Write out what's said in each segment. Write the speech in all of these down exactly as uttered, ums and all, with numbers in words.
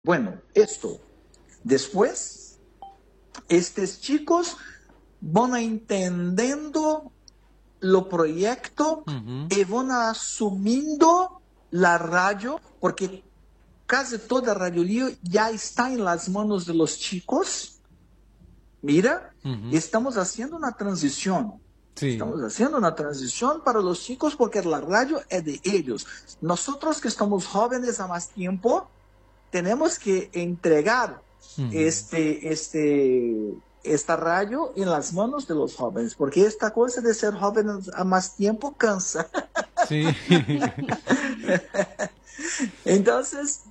Bueno, esto. Después, estos chicos van a entendiendo lo proyecto Ujú. y van a asumiendo la radio, porque casi toda Radio Lío ya está en las manos de los chicos. Mira, Ujú. estamos haciendo una transición. Sí, Estamos haciendo una transición para los chicos porque la radio es de ellos. Nosotros que estamos jóvenes a más tiempo, tenemos que entregar ujú. este, este, esta radio en las manos de los jóvenes, porque esta cosa de ser jóvenes a más tiempo cansa. Sí. Entonces,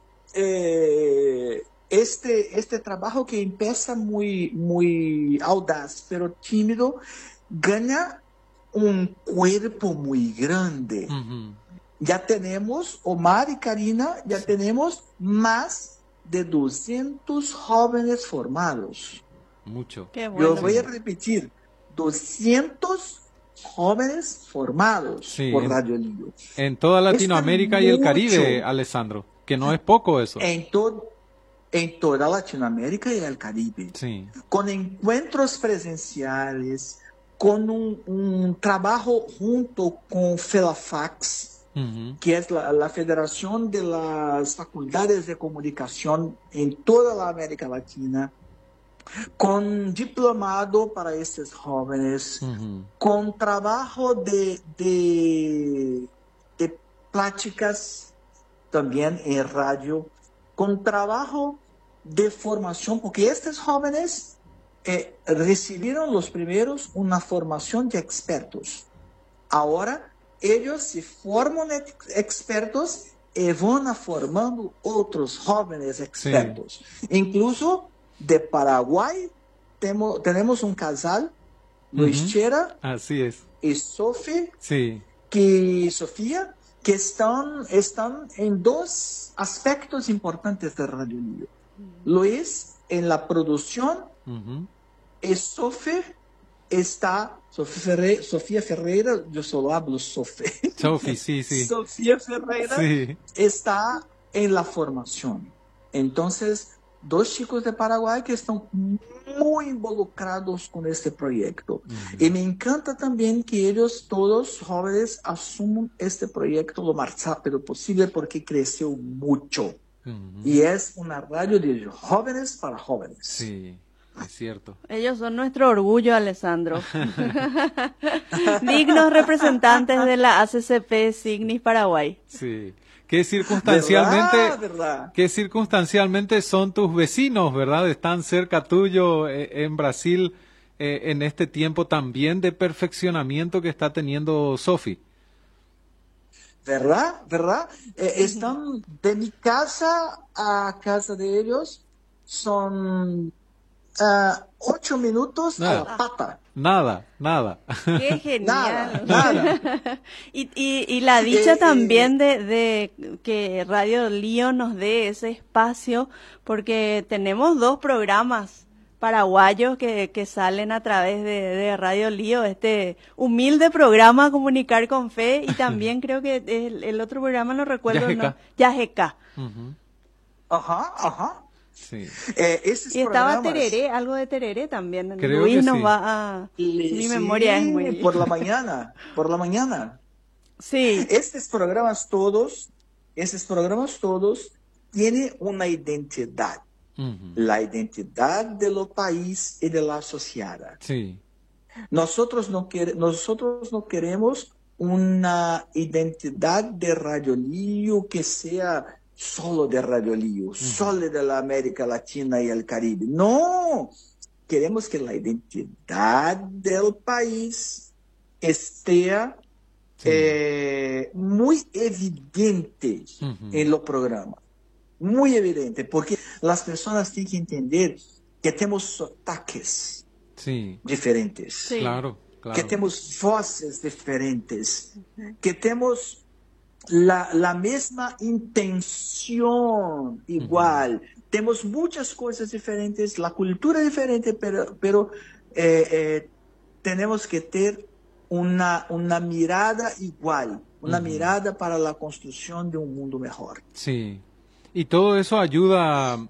eh, este, este trabajo que empieza muy, muy audaz, pero tímido, gana un cuerpo muy grande. Ujú. Ya tenemos, Omar y Karina, ya Sí, tenemos más de doscientos jóvenes formados. mucho, Qué Yo bueno. voy a muchísimo. repetir, doscientos jóvenes formados Sí, por en, Radio Lío. en toda Esto es Latinoamérica y el Caribe, mucho Alessandro, que no es poco eso. en, to en toda Latinoamérica y el Caribe, Sí. con encuentros presenciales, con un, un trabajo junto con FELAFAX, Ujú. que es la, la Federación de las Facultades de Comunicación en toda la América Latina, con diplomado para estos jóvenes, Ujú. con trabajo de, de, de pláticas también en radio, con trabajo de formación, porque estos jóvenes eh, recibieron los primeros una formación de expertos. Ahora ellos se forman ex expertos y van a formando otros jóvenes Sí. expertos. Incluso de Paraguay temo, tenemos un casal, Luis Ujú. Chera Así es. y Sophie, Sí. que, Sofía, que están, están en dos aspectos importantes de Radio Lío. Luis en la producción Ujú. y Sophie está, Sofía Ferreira, Sofía Ferreira, yo solo hablo Sofía. Sophie, sí, sí. Sofía Ferreira Sí. está en la formación. Entonces, dos chicos de Paraguay que están muy involucrados con este proyecto. Ujú. Y me encanta también que ellos, todos jóvenes, asuman este proyecto lo más rápido posible porque creció mucho. Ujú. Y es una radio de jóvenes para jóvenes. Sí, es cierto. Ellos son nuestro orgullo, Alessandro. Dignos representantes de la A C C P Signis Paraguay. Sí. Que circunstancialmente, ¿Verdad? ¿Verdad? que circunstancialmente son tus vecinos, ¿verdad? Están cerca tuyo eh, en Brasil eh, en este tiempo también de perfeccionamiento que está teniendo Sophie. ¿Verdad? ¿Verdad? Eh, están de mi casa a casa de ellos, son ah, ocho minutos a Nada, la pata. nada, nada. Qué Nada, genial. nada. Y, y, y la dicha Eh, también eh, de, de que Radio Lío nos dé ese espacio, porque tenemos dos programas paraguayos que, que salen a través de, de Radio Lío, este humilde programa Comunicar con Fe, y también creo que el, el otro programa, no recuerdo, no, Yajeca. Yajeca. Ujú. ajá, ajá. Sí, Eh, estos Y estaba programas, Tereré, algo de Tereré también. creo que Luis nos sí. va a... le- Mi memoria es sí, muy... por la mañana, por la mañana. Sí. Estos programas todos, estos programas todos tienen una identidad. Ujú. La identidad del país y de la asociada. Sí. Nosotros no, quer nosotros no queremos una identidad de Radio Lío que sea solo de Radio Lío, Ujú. solo de la América Latina y el Caribe. No, queremos que la identidad del país esté Sí. eh, muy evidente Ujú. en los programas. Muy evidente, porque las personas tienen que entender que tenemos sotaques Sí. diferentes, Sí. Claro, que claro. tenemos voces diferentes, que tenemos la, la misma intención igual, Ujú. tenemos muchas cosas diferentes, la cultura diferente, pero, pero eh, eh, tenemos que tener una, una mirada igual, una Ujú. mirada para la construcción de un mundo mejor. Sí. Y todo eso ayuda